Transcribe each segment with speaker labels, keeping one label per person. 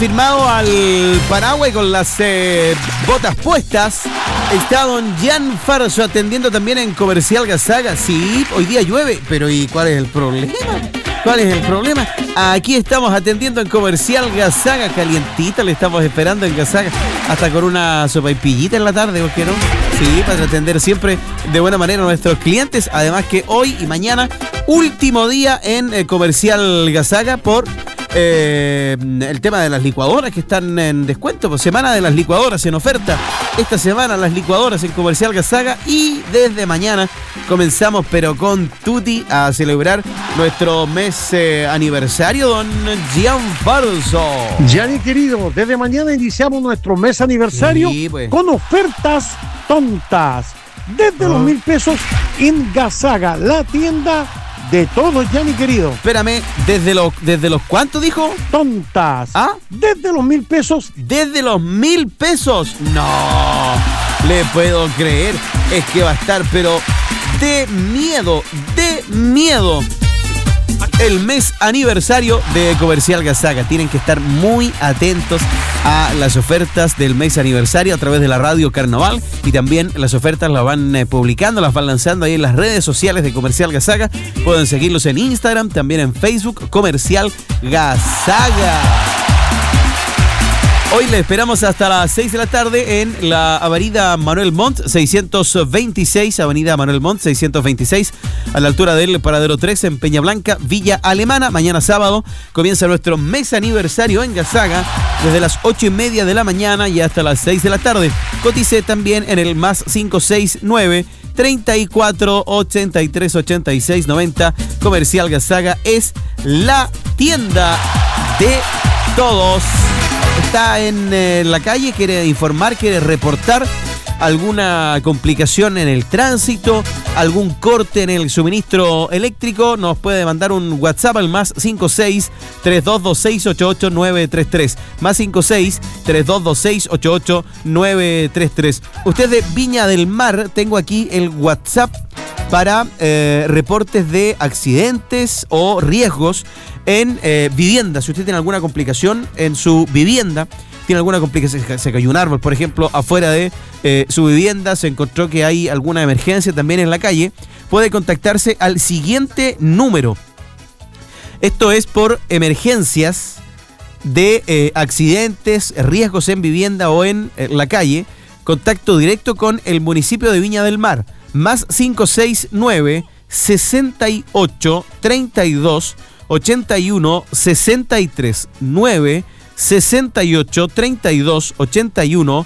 Speaker 1: firmado al paraguas y con las botas puestas. Está don Jan Farso atendiendo también en Comercial Gazaga. Sí, hoy día llueve, pero ¿y cuál es el problema? ¿Cuál es el problema? Aquí estamos atendiendo en Comercial Gazaga, calientita, le estamos esperando en Gazaga, hasta con una sopaipillita en la tarde, ¿por qué no? Sí, para atender siempre de buena manera a nuestros clientes. Además que hoy y mañana, último día en Comercial Gazaga por el tema de las licuadoras que están en descuento, pues semana de las licuadoras en oferta. Esta semana las licuadoras en Comercial Gazaga y desde mañana comenzamos pero con tutti a celebrar nuestro mes aniversario, don Gian Farso.
Speaker 2: Gianni querido, desde mañana iniciamos nuestro mes aniversario con ofertas tontas. Desde los 1,000 pesos en Gazaga, la tienda de todos, Gianni querido.
Speaker 1: Espérame, ¿desde los cuánto dijo?
Speaker 2: Tontas.
Speaker 1: ¿Ah?
Speaker 2: Desde los 1,000 pesos.
Speaker 1: ¿Desde los 1,000 pesos? No, le puedo creer. Es que va a estar, pero de miedo. El mes aniversario de Comercial Gazaga. Tienen que estar muy atentos a las ofertas del mes aniversario a través de la radio Carnaval, y también las ofertas las van publicando, las van lanzando ahí en las redes sociales de Comercial Gazaga. Pueden seguirlos en Instagram, también en Facebook, Comercial Gazaga. Hoy le esperamos hasta las 6 de la tarde en la avenida Manuel Montt 626, avenida Manuel Montt 626, a la altura del Paradero 3 en Peña Blanca, Villa Alemana. Mañana sábado comienza nuestro mes aniversario en Gazaga desde las 8:30 de la mañana y hasta las 6 de la tarde. Cotice también en el más 569 34 83 86 90. Comercial Gazaga es la tienda de todos. Está en la calle, quiere informar, quiere reportar alguna complicación en el tránsito, algún corte en el suministro eléctrico, nos puede mandar un WhatsApp al más 56-3226-88933. Más 56-3226-88933. Usted de Viña del Mar, tengo aquí el WhatsApp para reportes de accidentes o riesgos en vivienda. Si usted tiene alguna complicación en su vivienda, tiene alguna complicación, se cayó un árbol, por ejemplo, afuera de su vivienda, se encontró que hay alguna emergencia también en la calle, puede contactarse al siguiente número. Esto es por emergencias de accidentes, riesgos en vivienda o en la calle. Contacto directo con el municipio de Viña del Mar. Más 569 68 32 81 63 9 68 32 81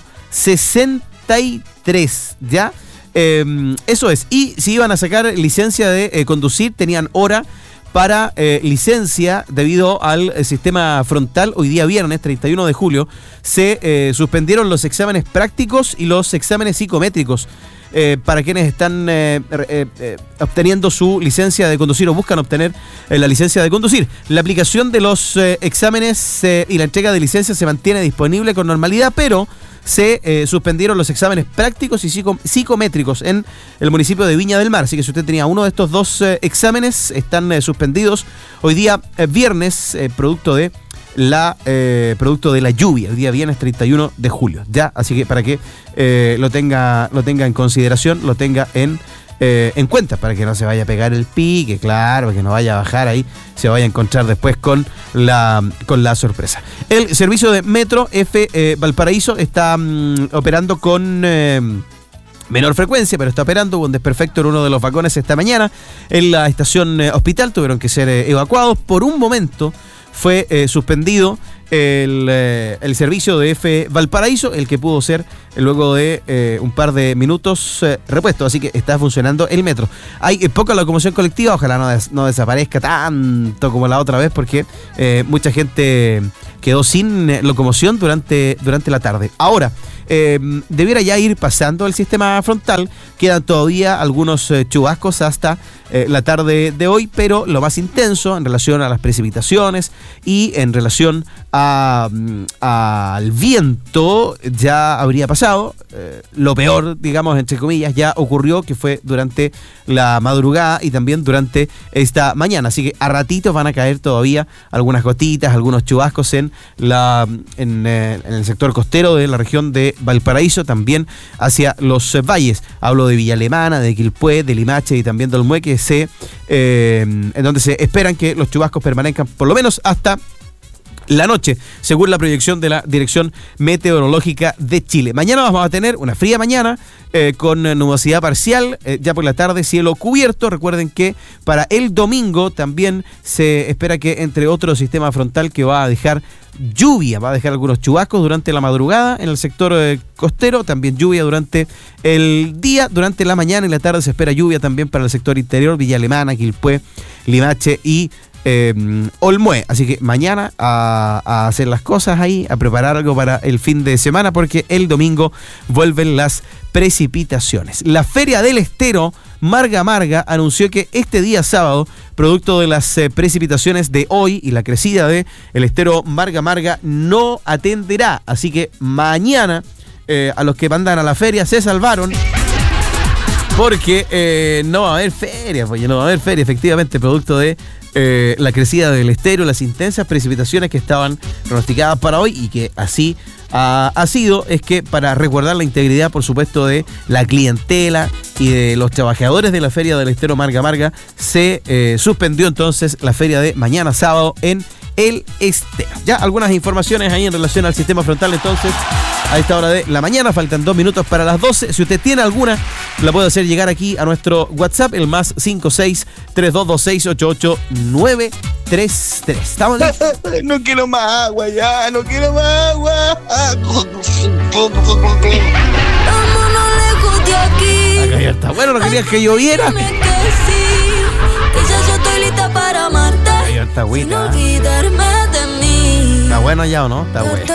Speaker 1: 63. ¿Ya? Eso es. Y si iban a sacar licencia de conducir, tenían hora para licencia debido al sistema frontal. Hoy día viernes, 31 de julio, se suspendieron los exámenes prácticos y los exámenes psicométricos para quienes están obteniendo su licencia de conducir o buscan obtener la licencia de conducir. La aplicación de los exámenes y la entrega de licencia se mantiene disponible con normalidad, pero se suspendieron los exámenes prácticos y psicométricos en el municipio de Viña del Mar. Así que si usted tenía uno de estos dos exámenes, están suspendidos hoy día viernes, producto de la lluvia. El día viernes 31 de julio. Ya, así que para que lo tenga en consideración, lo tenga en cuenta, para que no se vaya a pegar el pique, claro, que no vaya a bajar ahí, se vaya a encontrar después con la sorpresa. El servicio de Metro F Valparaíso está operando con menor frecuencia, pero está operando. Hubo un desperfecto en uno de los vagones esta mañana en la estación Hospital, tuvieron que ser evacuados. Por un momento fue suspendido el servicio de F Valparaíso, el que pudo ser luego de un par de minutos repuesto, así que está funcionando el metro. Hay poca locomoción colectiva, ojalá no desaparezca tanto como la otra vez, porque mucha gente quedó sin locomoción durante la tarde. Ahora, debiera ya ir pasando el sistema frontal. Quedan todavía algunos chubascos hasta la tarde de hoy, pero lo más intenso en relación a las precipitaciones y en relación al viento ya habría pasado. Lo peor, digamos, entre comillas, ya ocurrió, que fue durante la madrugada y también durante esta mañana. Así que a ratitos van a caer todavía algunas gotitas, algunos chubascos en el sector costero de la región de Valparaíso, también hacia los valles. Hablo de Villa Alemana, de Quilpué, de Limache y también de Olmué, en donde se esperan que los chubascos permanezcan por lo menos hasta la noche, según la proyección de la Dirección Meteorológica de Chile. Mañana vamos a tener una fría mañana con nubosidad parcial, ya por la tarde cielo cubierto. Recuerden que para el domingo también se espera que, entre otros, sistema frontal que va a dejar lluvia, va a dejar algunos chubascos durante la madrugada en el sector costero, también lluvia durante el día, durante la mañana y la tarde se espera lluvia también para el sector interior, Villa Alemana, Quilpué, Limache y Olmué. Así que mañana a hacer las cosas ahí, a preparar algo para el fin de semana, porque el domingo vuelven las precipitaciones. La Feria del Estero Marga Marga anunció que este día sábado, producto de las precipitaciones de hoy y la crecida de el estero Marga Marga, no atenderá. Así que mañana a los que mandan a la feria se salvaron, porque no va a haber feria, efectivamente, producto de la crecida del estero, las intensas precipitaciones que estaban pronosticadas para hoy, y que así ha sido. Es que para resguardar la integridad, por supuesto, de la clientela y de los trabajadores de la Feria del Estero Marga Marga, se suspendió entonces la feria de mañana sábado en el estero. Ya algunas informaciones ahí en relación al sistema frontal, entonces, a esta hora de la mañana. Faltan 2 minutos para las 12. Si usted tiene alguna, la puede hacer llegar aquí a nuestro WhatsApp, el más 56-3226-88933. ¿Estamos listos?
Speaker 3: No quiero más agua ya, no quiero más agua.
Speaker 4: Vámonos lejos de aquí.
Speaker 1: Acá ya está. Bueno, no querías que lloviera.
Speaker 4: Dime que sí, que ya yo estoy lista para amarte.
Speaker 1: Ahí está,
Speaker 4: Sin
Speaker 1: agüita.
Speaker 4: olvidarme de mí.
Speaker 1: ¿Está bueno ya o no? Está bueno.